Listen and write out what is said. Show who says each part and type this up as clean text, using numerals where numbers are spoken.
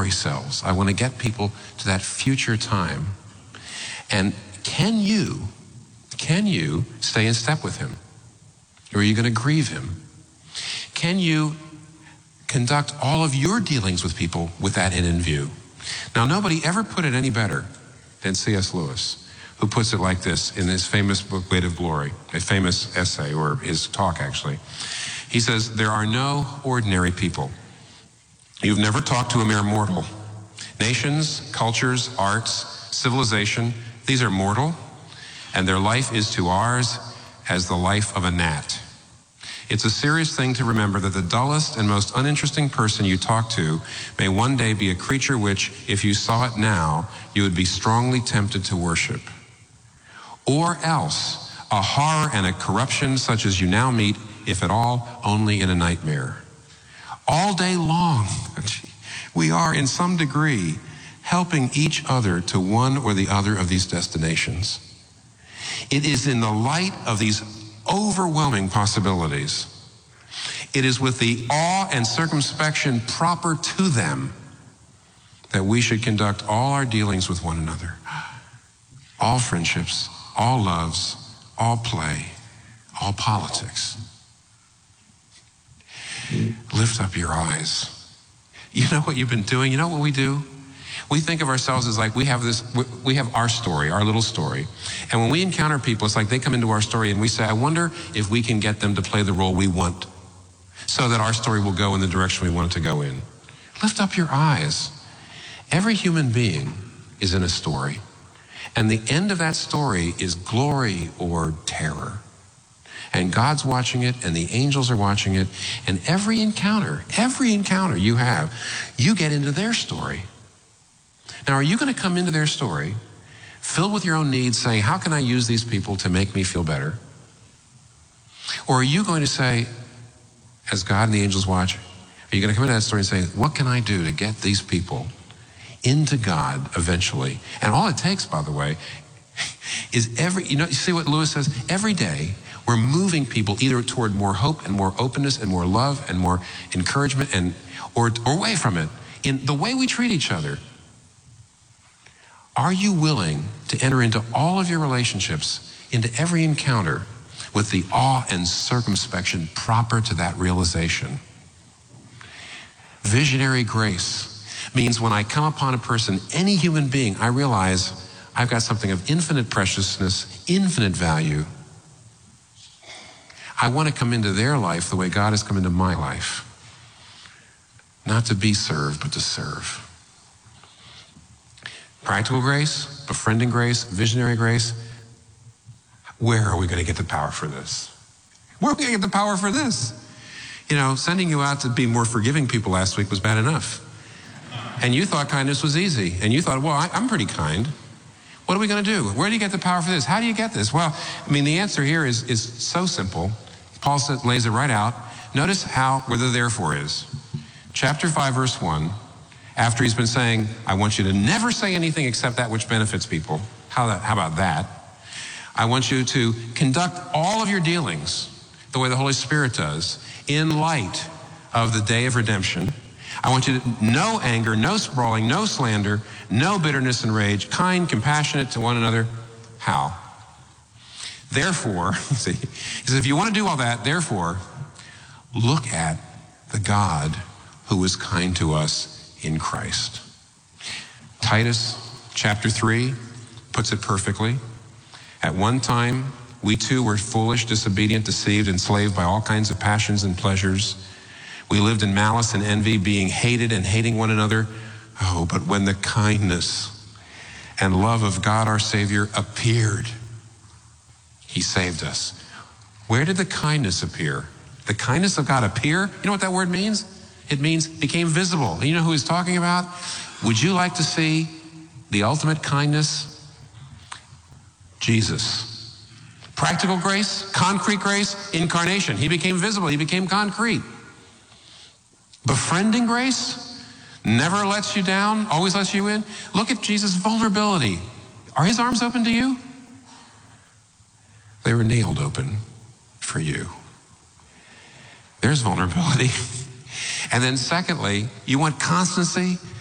Speaker 1: glory selves. I want to get people to that future time. And can you stay in step with him? Or are you going to grieve him? Can you conduct all of your dealings with people with that end in view? Now, nobody ever put it any better than C.S. Lewis, who puts it like this in his famous book, Weight of Glory, a famous essay, or his talk, actually. He says, there are no ordinary people. You've never talked to a mere mortal. Nations, cultures, arts, civilization, these are mortal, and their life is to ours as the life of a gnat. It's a serious thing to remember that the dullest and most uninteresting person you talk to may one day be a creature which, if you saw it now, you would be strongly tempted to worship. Or else, a horror and a corruption such as you now meet, if at all, only in a nightmare. All day long, we are in some degree helping each other to one or the other of these destinations. It is in the light of these overwhelming possibilities, it is with the awe and circumspection proper to them that we should conduct all our dealings with one another. All friendships, all loves, all play, all politics. Lift up your eyes. You know what you've been doing? You know what we do? We think of ourselves as like we have our story, our little story. And when we encounter people, it's like they come into our story and we say, I wonder if we can get them to play the role we want so that our story will go in the direction we want it to go in. Lift up your eyes. Every human being is in a story. And the end of that story is glory or terror. And God's watching it, and the angels are watching it. And every encounter you have, you get into their story. Now, are you going to come into their story filled with your own needs, saying, how can I use these people to make me feel better? Or are you going to say, as God and the angels watch, are you going to come into that story and say, what can I do to get these people into God eventually? And all it takes, by the way, is you see what Lewis says? Every day, we're moving people either toward more hope and more openness and more love and more encouragement or away from it in the way we treat each other. Are you willing to enter into all of your relationships, into every encounter, with the awe and circumspection proper to that realization? Visionary grace means when I come upon a person, any human being, I realize I've got something of infinite preciousness, infinite value. I want to come into their life the way God has come into my life. Not to be served, but to serve. Practical grace, befriending grace, visionary grace. Where are we going to get the power for this? Where are we going to get the power for this? Sending you out to be more forgiving people last week was bad enough. And you thought kindness was easy. And you thought, well, I'm pretty kind. What are we going to do? Where do you get the power for this? How do you get this? Well, the answer here is so simple. Paul lays it right out. Notice where the therefore is. Chapter 5, verse 1. After he's been saying, I want you to never say anything except that which benefits people. How about that? I want you to conduct all of your dealings the way the Holy Spirit does in light of the day of redemption. I want you to no anger, no sprawling, no slander, no bitterness and rage, kind, compassionate to one another. How? Therefore, see, he says, if you want to do all that, therefore, look at the God who is kind to us in Christ. Titus chapter 3 puts it perfectly. At one time, we too were foolish, disobedient, deceived, enslaved by all kinds of passions and pleasures. We lived in malice and envy, being hated and hating one another. Oh, but when the kindness and love of God our Savior appeared, he saved us. Where did the kindness appear? The kindness of God appear? You know what that word means? It means became visible. You know who he's talking about? Would you like to see the ultimate kindness? Jesus. Practical grace, concrete grace, incarnation. He became visible. He became concrete. Befriending grace, never lets you down, always lets you in. Look at Jesus' vulnerability. Are his arms open to you? They were nailed open for you. There's vulnerability. And then secondly, you want constancy?